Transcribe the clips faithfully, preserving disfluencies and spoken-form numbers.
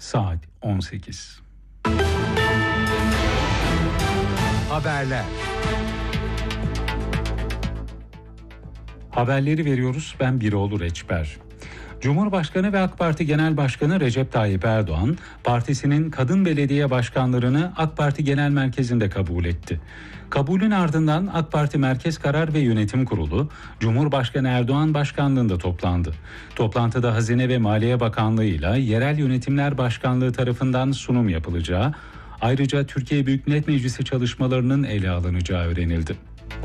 saat on sekiz. Haberler. Haberleri veriyoruz. Ben Biroğlu Reçber. Cumhurbaşkanı ve AK Parti Genel Başkanı Recep Tayyip Erdoğan, partisinin kadın belediye başkanlarını AK Parti Genel Merkezi'nde kabul etti. Kabulün ardından AK Parti Merkez Karar ve Yönetim Kurulu, Cumhurbaşkanı Erdoğan başkanlığında toplandı. Toplantıda Hazine ve Maliye Bakanlığı ile Yerel Yönetimler Başkanlığı tarafından sunum yapılacağı, ayrıca Türkiye Büyük Millet Meclisi çalışmalarının ele alınacağı öğrenildi.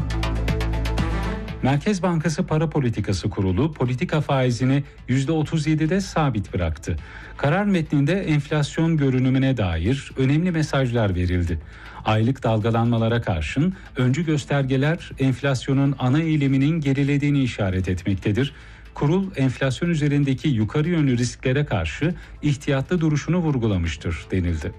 Merkez Bankası Para Politikası Kurulu politika faizini yüzde otuz yedide sabit bıraktı. Karar metninde enflasyon görünümüne dair önemli mesajlar verildi. Aylık dalgalanmalara karşın öncü göstergeler enflasyonun ana eğiliminin gerilediğini işaret etmektedir. Kurul enflasyon üzerindeki yukarı yönlü risklere karşı ihtiyatlı duruşunu vurgulamıştır denildi.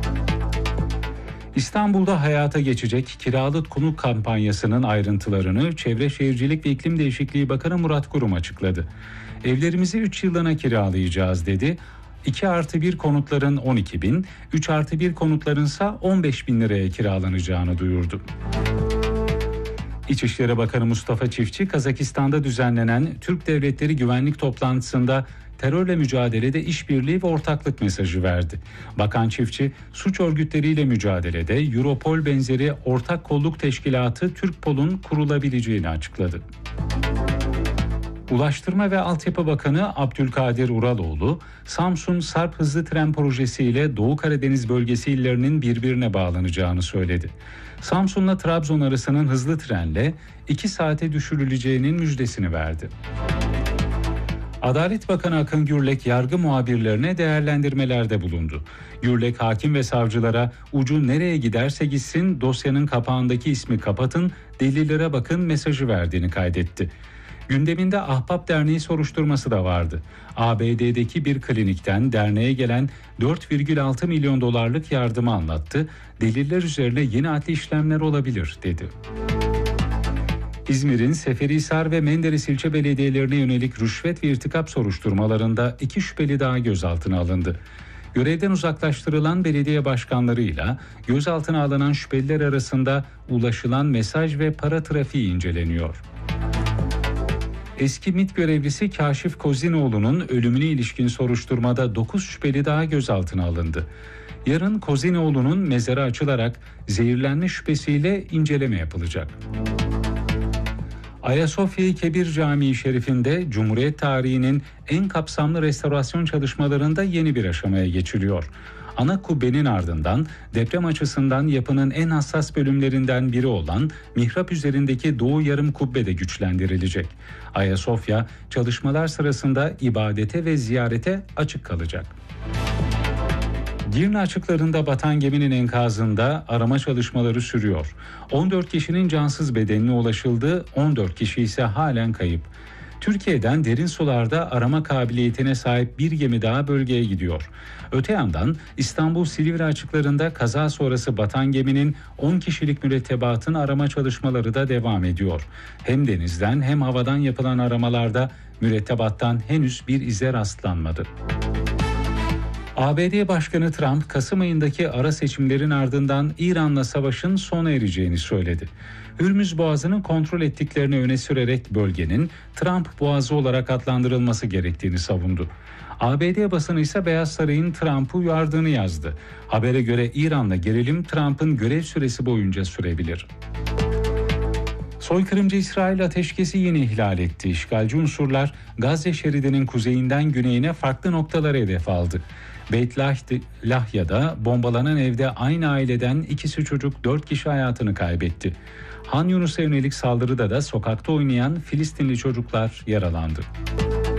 İstanbul'da hayata geçecek kiralık konut kampanyasının ayrıntılarını Çevre Şehircilik ve İklim Değişikliği Bakanı Murat Kurum açıkladı. Evlerimizi üç yıllığına kiralayacağız dedi. iki artı bir konutların on iki bin, üç artı bir konutlarınsa on beş bin liraya kiralanacağını duyurdu. İçişleri Bakanı Mustafa Çiftçi, Kazakistan'da düzenlenen Türk Devletleri Güvenlik Toplantısı'nda terörle mücadelede işbirliği ve ortaklık mesajı verdi. Bakan Çiftçi, suç örgütleriyle mücadelede Europol benzeri ortak kolluk teşkilatı Türkpol'un kurulabileceğini açıkladı. Ulaştırma ve Altyapı Bakanı Abdülkadir Uraloğlu, Samsun Sarp Hızlı Tren Projesi ile Doğu Karadeniz bölgesi illerinin birbirine bağlanacağını söyledi. Samsun'la Trabzon arasının hızlı trenle iki saate düşürüleceğinin müjdesini verdi. Adalet Bakanı Akın Gürlek yargı muhabirlerine değerlendirmelerde bulundu. Gürlek hakim ve savcılara ucu nereye giderse gitsin dosyanın kapağındaki ismi kapatın, delillere bakın mesajı verdiğini kaydetti. Gündeminde Ahbap Derneği soruşturması da vardı. A B D'deki bir klinikten derneğe gelen dört virgül altı milyon dolarlık yardımı anlattı. Deliller üzerine yeni adli işlemler olabilir dedi. İzmir'in Seferihisar ve Menderes ilçe belediyelerine yönelik rüşvet ve irtikap soruşturmalarında iki şüpheli daha gözaltına alındı. Görevden uzaklaştırılan belediye başkanlarıyla gözaltına alınan şüpheliler arasında ulaşılan mesaj ve para trafiği inceleniyor. Eski MİT görevlisi Kaşif Kozinoğlu'nun ölümüne ilişkin soruşturmada dokuz şüpheli daha gözaltına alındı. Yarın Kozinoğlu'nun mezarı açılarak zehirlenme şüphesiyle inceleme yapılacak. Ayasofya Kebir Camii Şerif'inde Cumhuriyet tarihinin en kapsamlı restorasyon çalışmalarında yeni bir aşamaya geçiliyor. Ana kubbenin ardından deprem açısından yapının en hassas bölümlerinden biri olan mihrap üzerindeki doğu yarım kubbe de güçlendirilecek. Ayasofya çalışmalar sırasında ibadete ve ziyarete açık kalacak. Girne açıklarında batan geminin enkazında arama çalışmaları sürüyor. on dört kişinin cansız bedenine ulaşıldı, on dört kişi ise halen kayıp. Türkiye'den derin sularda arama kabiliyetine sahip bir gemi daha bölgeye gidiyor. Öte yandan İstanbul Silivri açıklarında kaza sonrası batan geminin on kişilik mürettebatın arama çalışmaları da devam ediyor. Hem denizden hem havadan yapılan aramalarda mürettebattan henüz bir ize rastlanmadı. A B D Başkanı Trump, Kasım ayındaki ara seçimlerin ardından İran'la savaşın sona ereceğini söyledi. Hürmüz Boğazı'nı kontrol ettiklerini öne sürerek bölgenin Trump Boğazı olarak adlandırılması gerektiğini savundu. A B D basını ise Beyaz Saray'ın Trump'ı uyardığını yazdı. Habere göre İran'la gerilim Trump'ın görev süresi boyunca sürebilir. Soykırımcı İsrail ateşkesi yine ihlal etti. İşgalci unsurlar Gazze şeridinin kuzeyinden güneyine farklı noktalara hedef aldı. Beit Lahya'da bombalanan evde aynı aileden ikisi çocuk dört kişi hayatını kaybetti. Han Yunus'a yönelik saldırıda da sokakta oynayan Filistinli çocuklar yaralandı.